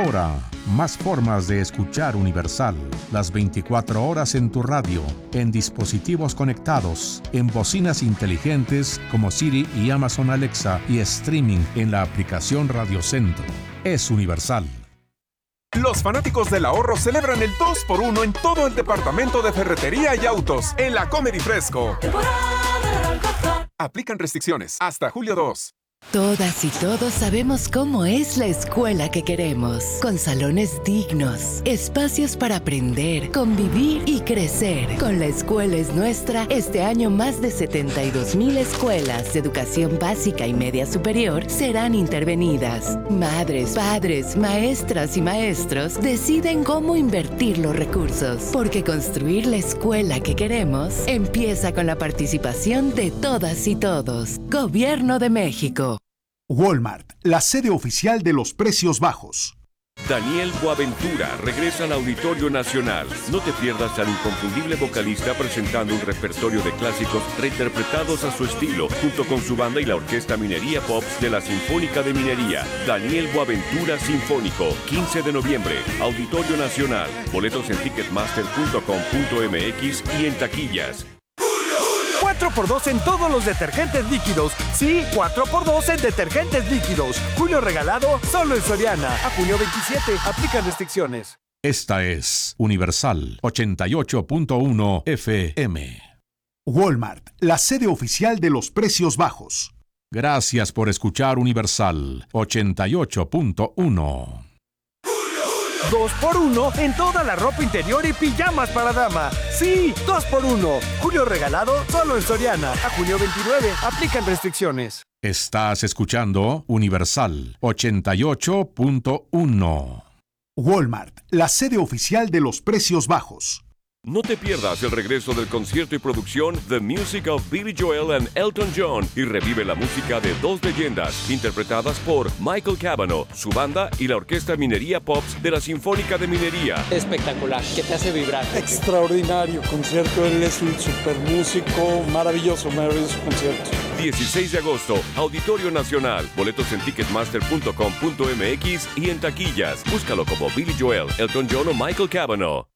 Ahora, más formas de escuchar Universal. Las 24 horas en tu radio, en dispositivos conectados, en bocinas inteligentes como Siri y Amazon Alexa y streaming en la aplicación Radio Centro. Es Universal. Los fanáticos del ahorro celebran el 2x1 en todo el departamento de ferretería y autos en la Comedy Fresco. Aplican restricciones hasta julio 2. Todas y todos sabemos cómo es la escuela que queremos, con salones dignos, espacios para aprender, convivir y crecer. Con La Escuela es Nuestra, este año más de 72,000 escuelas de educación básica y media superior serán intervenidas. Madres, padres, maestras y maestros deciden cómo invertir los recursos, porque construir la escuela que queremos empieza con la participación de todas y todos. Gobierno de México. Walmart, la sede oficial de los precios bajos. Daniel Boaventura regresa al Auditorio Nacional. No te pierdas al inconfundible vocalista presentando un repertorio de clásicos reinterpretados a su estilo, junto con su banda y la Orquesta Minería Pops de la Sinfónica de Minería. Daniel Boaventura Sinfónico, 15 de noviembre, Auditorio Nacional. Boletos en ticketmaster.com.mx y en taquillas. 4x2 en todos los detergentes líquidos. Sí, 4x2 en detergentes líquidos. Julio regalado solo en Soriana. A junio 27. Aplican restricciones. Esta es Universal 88.1 FM. Walmart, la sede oficial de los precios bajos. Gracias por escuchar Universal 88.1. 2x1 en toda la ropa interior y pijamas para dama. Sí, 2x1. Julio regalado solo en Soriana. A junio 29. Aplican restricciones. Estás escuchando Universal 88.1. Walmart, la sede oficial de los precios bajos. No te pierdas el regreso del concierto y producción The Music of Billy Joel and Elton John y revive la música de dos leyendas interpretadas por Michael Cavanaugh, su banda y la Orquesta Minería Pops de la Sinfónica de Minería. Espectacular, que te hace vibrar. Extraordinario concierto, él es un super músico, maravilloso concierto. 16 de agosto, Auditorio Nacional. Boletos en ticketmaster.com.mx y en taquillas. Búscalo como Billy Joel, Elton John o Michael Cavanaugh.